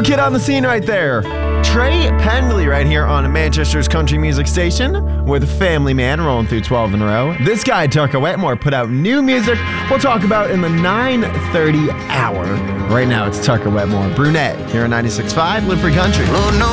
kid on the scene right there. Trey Pendley right here on Manchester's country music station with Family Man rolling through 12 in a row. This guy, Tucker Wetmore, put out new music we'll talk about in the 9:30 hour. Right now, it's Tucker Wetmore, Brunette, here on 96.5 Live Free Country.